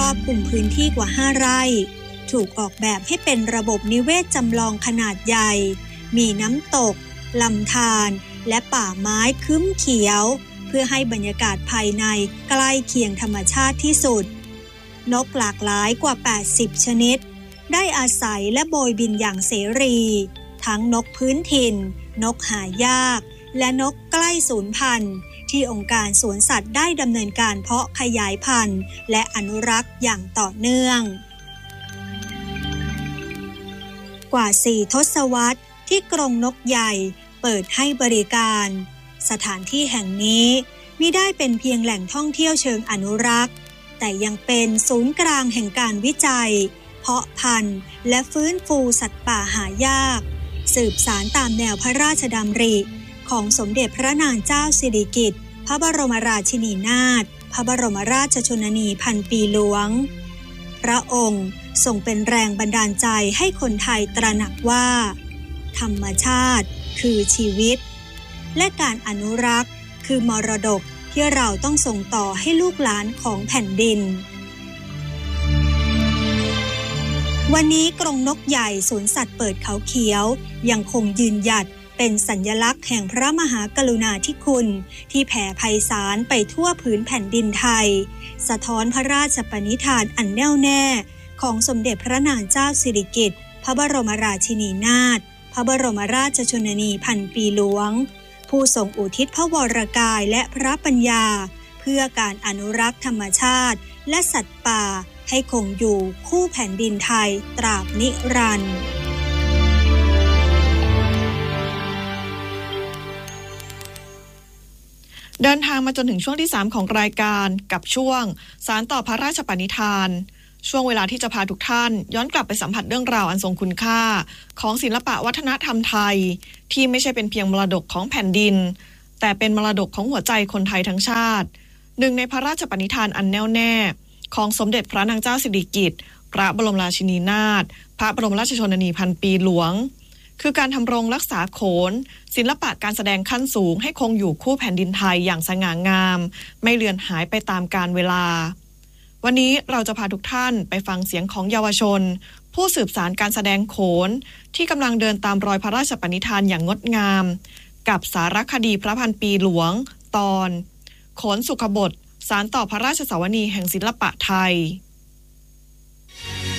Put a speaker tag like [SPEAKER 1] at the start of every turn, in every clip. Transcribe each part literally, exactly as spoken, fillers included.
[SPEAKER 1] อบคลุมพื้นที่กว่าห้าไร่ถูกออกแบบให้เป็นระบบนิเวศจำลองขนาดใหญ่มีน้ำตกลำธารและป่าไม้ครึ้มเขียวเพื่อให้บรรยากาศภายในใกล้เคียงธรรมชาติที่สุดนกหลากหลายกว่าแปดสิบชนิดได้อาศัยและโบยบินอย่างเสรีทั้งนกพื้นถิ่นนกหายากและนกใกล้สูญพันธุ์ที่องค์การสวนสัตว์ได้ดำเนินการเพาะขยายพันธุ์และอนุรักษ์อย่างต่อเนื่องกว่าสี่ทศวรรษที่กรงนกใหญ่เปิดให้บริการสถานที่แห่งนี้มิได้เป็นเพียงแหล่งท่องเที่ยวเชิงอนุรักษ์แต่ยังเป็นศูนย์กลางแห่งการวิจัยเพาะพันธุ์และฟื้นฟูสัตว์ป่าหายากสืบสานตามแนวพระราชดำริของสมเด็จพระนางเจ้าสิริกิติ์พระบรมราชินีนาถพระบรมราชชนนีพันปีหลวงพระองค์ทรงเป็นแรงบันดาลใจให้คนไทยตระหนักว่าธรรมชาติคือชีวิตและการอนุรักษ์คือมรดกที่เราต้องส่งต่อให้ลูกหลานของแผ่นดินวันนี้กรงนกใหญ่สวนสัตว์เปิดเขาเขียวยังคงยืนหยัดเป็นสัญลักษณ์แห่งพระมหากรุณาธิคุณที่แผ่ไพศาลไปทั่วผืนแผ่นดินไทยสะท้อนพระราชปณิธานอันแน่วแน่ของสมเด็จพระนางเจ้าสิริกิติ์พระบรมราชินีนาถพระบรมราชชนนีพันปีหลวงผู้ทรงอุทิศพระวรกายและพระปัญญาเพื่อการอนุรักษ์ธรรมชาติและสัตว์ป่าให้คงอยู่คู่แผ่นดินไทยตราบนิรันดร์
[SPEAKER 2] เดินทางมาจนถึงช่วงที่สามของรายการกับช่วงสารต่อพระราชปณิธานช่วงเวลาที่จะพาทุกท่านย้อนกลับไปสัมผัสเรื่องราวอันทรงคุณค่าของศิลปะวัฒนธรรมไทยที่ไม่ใช่เป็นเพียงมรดกของแผ่นดินแต่เป็นมรดกของหัวใจคนไทยทั้งชาติหนึ่งในพระราชปณิธานอันแน่วแน่ของสมเด็จพระนางเจ้าสิริกิติ์พระบรมราชินีนาถพระบรมราชชนนีพันปีหลวงคือการทำรงรักษาโขนศิลปะการแสดงขั้นสูงให้คงอยู่คู่แผ่นดินไทยอย่างสง่างามไม่เลือนหายไปตามกาลเวลาวันนี้เราจะพาทุกท่านไปฟังเสียงของเยาวชนผู้สืบสานการแสดงโขนที่กำลังเดินตามรอยพระราชปณิธานอย่างงดงามกับสารคดีพระพันปีหลวงตอนโขนสุขบทสารต่อพระราชสวนีแห่งศิลปะไทย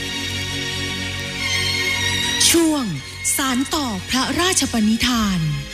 [SPEAKER 3] ช่วงสารต่อพระราชปณิธาน